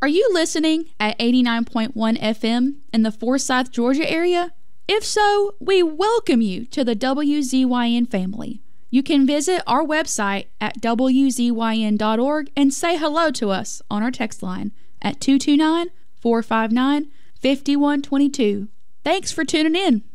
Are you listening at 89.1 FM in the Forsyth, Georgia area? If so, we welcome you to the WZYN family. You can visit our website at wzyn.org and say hello to us on our text line at 229-459-5122. Thanks for tuning in.